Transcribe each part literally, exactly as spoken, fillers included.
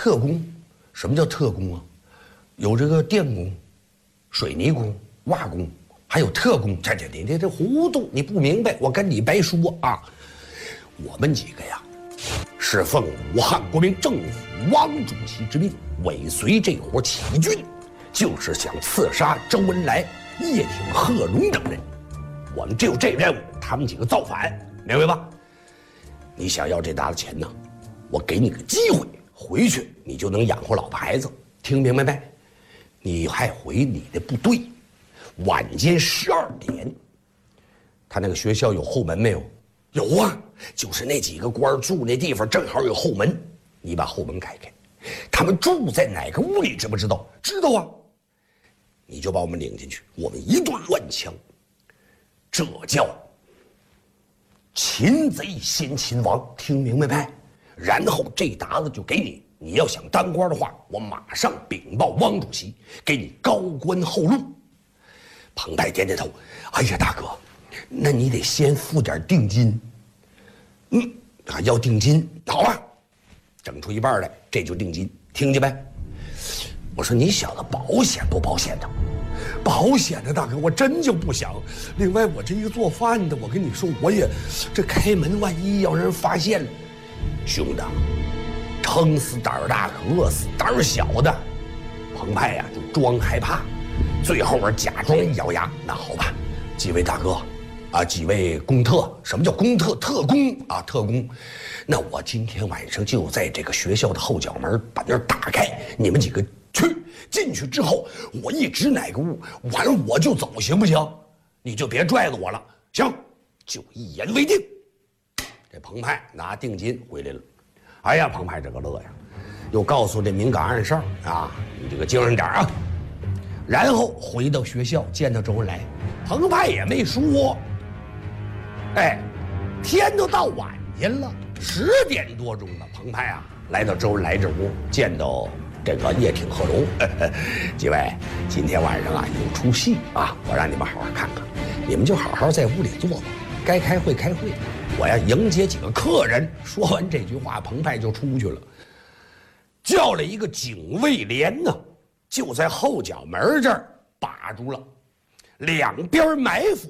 特工，什么叫特工啊？有这个电工、水泥工、瓦工，还有特工。这这你这这糊涂，你不明白，我跟你白说啊。我们几个呀，是奉武汉国民政府汪主席之命，尾随这伙起义军，就是想刺杀周恩来、叶挺、贺龙等人。我们只有这任务，他们几个造反，明白吧？你想要这沓子钱呢，我给你个机会，回去你就能养活老婆孩子，听明白没？你还回你的部队。晚间十二点，他那个学校有后门没有？有啊，就是那几个官住那地方正好有后门，你把后门开开。他们住在哪个屋里，知不知道？知道啊。你就把我们领进去，我们一顿乱枪，这叫擒贼先擒王，听明白没？然后这沓子就给你，你要想当官的话，我马上禀报汪主席，给你高官厚禄。彭湃点点头，哎呀，大哥，那你得先付点定金。嗯，啊，要定金，好吧，整出一半来，这就定金，听见没？我说你小子保险不保险的？保险的，大哥，我真就不想。另外，我这一个做饭的，我跟你说，我也这开门，万一要让人发现了，兄弟，撑死胆儿大，饿死胆儿小的。彭湃呀，就装害怕。最后边假装一咬牙，那好吧，几位大哥，啊，几位公特，什么叫公特？特工啊，特工。那我今天晚上就在这个学校的后角门把那儿打开，你们几个去，进去之后，我一指哪个屋，完了我就走，行不行？你就别拽着我了，行，就一言为定。这彭湃拿定金回来了，哎呀，彭湃这个乐呀，又告诉这敏感暗哨啊，你这个精神点啊。然后回到学校见到周恩来，彭湃也没说。哎，天都到晚间了，十点多钟了。彭湃啊，来到周恩来这屋，见到这个叶挺、贺龙，几位，今天晚上啊有出戏啊，我让你们好好看看，你们就好好在屋里坐吧，该开会开会，我要迎接几个客人。说完这句话，彭湃就出去了，叫了一个警卫连呢。就在后角门这儿把住了，两边埋伏。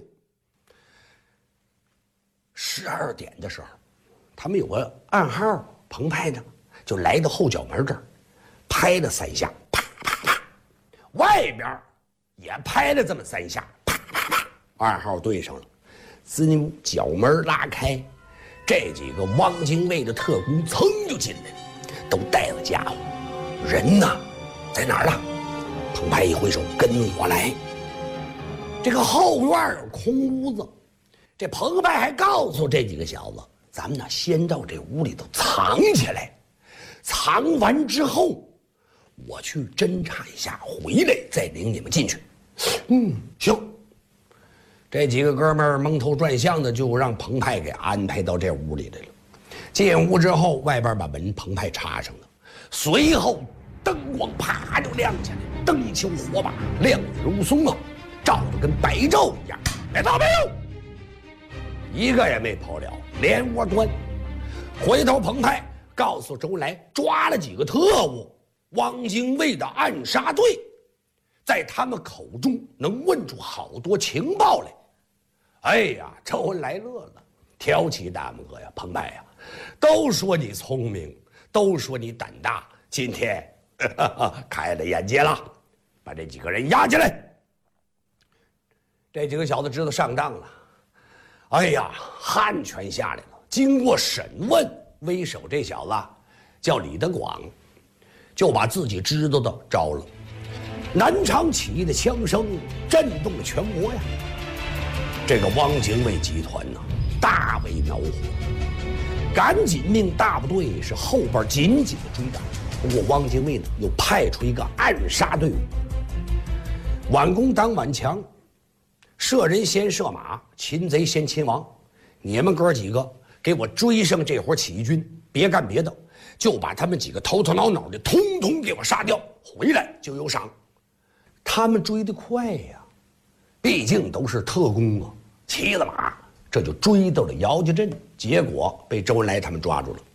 十二点的时候，他们有个暗号，彭湃呢就来到后角门这儿，拍了三下，啪啪啪，外边也拍了这么三下，啪啪啪，暗号对上了，滋溜，角门拉开，这几个汪精卫的特工噌就进来了，都带了家伙，人呢在哪儿呢？彭湃一挥手，跟我来。这个后院有空屋子，这彭湃还告诉这几个小子，咱们呢先到这屋里头藏起来，藏完之后，我去侦查一下，回来再领你们进去。嗯，行。这几个哥们儿蒙头转向的，就让彭湃给安排到这屋里来了。进屋之后，外边把门彭湃插上了，随后灯光啪就亮起来，灯球火把，亮如松啊，照得跟白昼一样。别打没有，一个也没跑了，连窝端。回头彭湃告诉周恩来，抓了几个特务，汪精卫的暗杀队，在他们口中能问出好多情报来。哎呀，周恩来乐了，挑起大拇哥呀，彭湃呀，都说你聪明，都说你胆大，今天呵呵开了眼界了，把这几个人押起来。这几个小子知道上当了，哎呀，汉权下来了。经过审问，为首这小子叫李德广，就把自己知道的招了。南昌起义的枪声震动了全国呀！这个汪精卫集团呢，大为恼火，赶紧命大部队是后边紧紧的追赶。不过汪精卫呢，又派出一个暗杀队伍，晚攻当晚强，射人先射马，擒贼先擒王。你们哥几个给我追上这伙起义军，别干别的，就把他们几个头头脑脑的通通给我杀掉，回来就有赏。他们追得快呀，毕竟都是特工啊，骑了马这就追到了姚家镇，结果被周恩来他们抓住了。